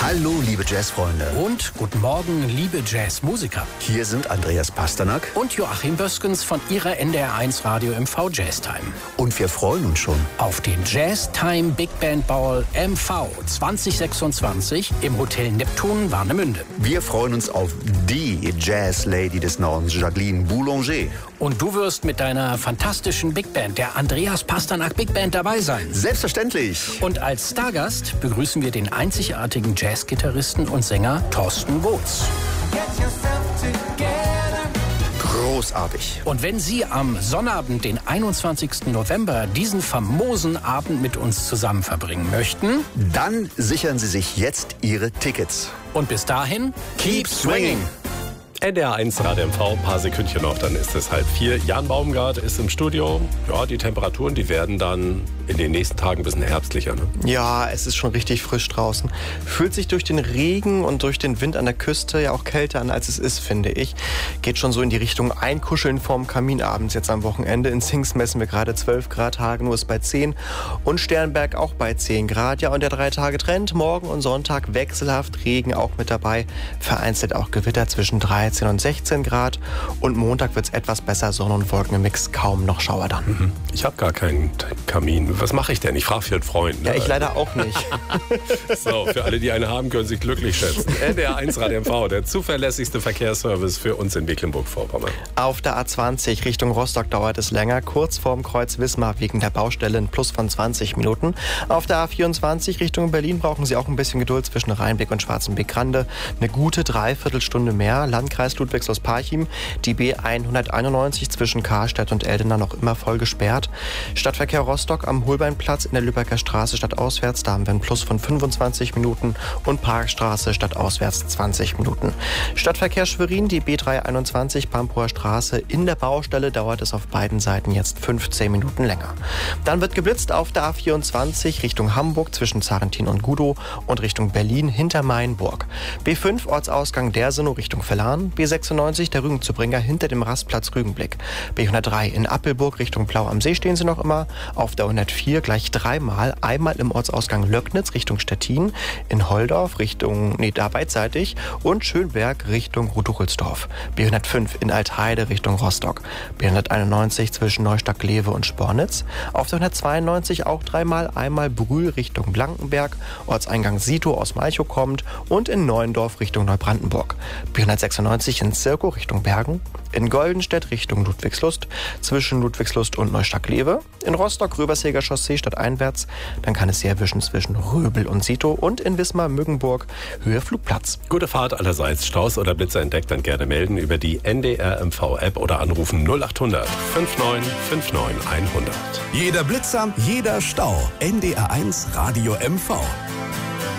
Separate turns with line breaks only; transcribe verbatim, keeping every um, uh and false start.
Hallo, liebe Jazzfreunde.
Und guten Morgen, liebe Jazzmusiker.
Hier sind Andreas Pasternak
und Joachim Böskens von Ihrer N D R eins Radio M V Jazz Time.
Und wir freuen uns schon
auf den Jazz Time Big Band Ball M V zwanzig sechsundzwanzig im Hotel Neptun Warnemünde.
Wir freuen uns auf die Jazz Lady des Nordens, Jacqueline Boulanger.
Und du wirst mit deiner fantastischen Big Band, der Andreas Pasternak Big Band, dabei sein.
Selbstverständlich.
Und als Stargast begrüßen wir den einzigartigen Jazzgitarristen und Sänger Thorsten Gotz.
Großartig.
Und wenn Sie am Sonnabend, den einundzwanzigsten November, diesen famosen Abend mit uns zusammen verbringen möchten,
dann sichern Sie sich jetzt Ihre Tickets.
Und bis dahin, keep swinging!
N D R eins Radio M V, ein paar Sekündchen noch, dann ist es halb vier. Jan Baumgart ist im Studio. Ja, die Temperaturen, die werden dann in den nächsten Tagen ein bisschen herbstlicher, ne?
Ja, es ist schon richtig frisch draußen. Fühlt sich durch den Regen und durch den Wind an der Küste ja auch kälter an, als es ist, finde ich. Geht schon so in die Richtung Einkuscheln vorm Kamin abends jetzt am Wochenende. In Sings messen wir gerade zwölf Grad, Hagenow ist bei zehn und Sternberg auch bei zehn Grad. Ja, und der Drei-Tage-Trend, morgen und Sonntag wechselhaft, Regen auch mit dabei. Vereinzelt auch Gewitter zwischen dreizehn und sechzehn Grad. Und Montag wird es etwas besser, Sonne und Wolken im Mix, kaum noch Schauer dann.
Mhm. Ich habe gar keinen Kamin. Was mache ich denn? Ich frage für einen Freund. Ne?
Ja, ich leider auch nicht.
So, für alle, die eine haben, können sich glücklich schätzen. N D R eins Radio M V, der zuverlässigste Verkehrsservice für uns in Mecklenburg-Vorpommern.
Auf der A zwanzig Richtung Rostock dauert es länger, kurz vorm Kreuz Wismar wegen der Baustelle ein Plus von zwanzig Minuten. Auf der A vierundzwanzig Richtung Berlin brauchen Sie auch ein bisschen Geduld zwischen Rheinbeck und Schwarzenbeck-Grande. Eine gute Dreiviertelstunde mehr. Landkreis Ludwigslust-Parchim, die B hunderteinundneunzig zwischen Karstadt und Eldena noch immer voll gesperrt. Stadtverkehr Rostock am Holbeinplatz in der Lübecker Straße stadtauswärts, da haben wir ein Plus von fünfundzwanzig Minuten und Parkstraße stadtauswärts zwanzig Minuten. Stadtverkehr Schwerin, die B dreihunderteinundzwanzig Pampower Straße, in der Baustelle dauert es auf beiden Seiten jetzt fünfzehn Minuten länger. Dann wird geblitzt auf der A vierundzwanzig Richtung Hamburg zwischen Zarentin und Gudow und Richtung Berlin hinter Mainburg. B fünf Ortsausgang Dersenow Richtung Vellan, B sechsundneunzig der Rügenzubringer hinter dem Rastplatz Rügenblick. B hundertdrei in Appelburg Richtung Blau am See stehen Sie noch immer. Auf der hundertvier gleich dreimal, einmal im Ortsausgang Löcknitz Richtung Stettin, in Holdorf Richtung, nee, da beidseitig und Schönberg Richtung Rutuchelsdorf. B hundertfünf in Altheide Richtung Rostock. B hunderteinundneunzig zwischen Neustadt-Glewe und Spornitz. Auf der hundertzweiundneunzig auch dreimal, einmal Brühl Richtung Blankenberg, Ortseingang Sito aus Malchow kommt und in Neuendorf Richtung Neubrandenburg. B hundertsechsundneunzig in Zirkow Richtung Bergen, in Goldenstedt Richtung Ludwigslust, zwischen Ludwigslust und Neustadt-Glewe, in Rostock Röbersäger Chaussee stadteinwärts, dann kann es sehr erwischen zwischen Röbel und Sito und in Wismar-Müggenburg Höhe Flugplatz.
Gute Fahrt allerseits. Staus oder Blitzer entdeckt, dann gerne melden über die N D R M V-App oder anrufen null acht hundert neunundfünfzig neunundfünfzig hundert.
Jeder Blitzer, jeder Stau. N D R eins Radio M V.